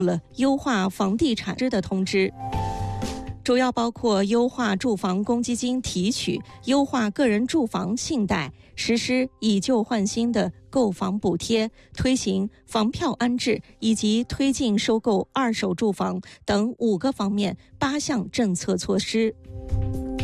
了优化房地产的通知，主要包括优化住房公积金提取、优化个人住房信贷、实施以旧换新的购房补贴、推行房票安置以及推进收购二手住房等5个方面8项政策措施。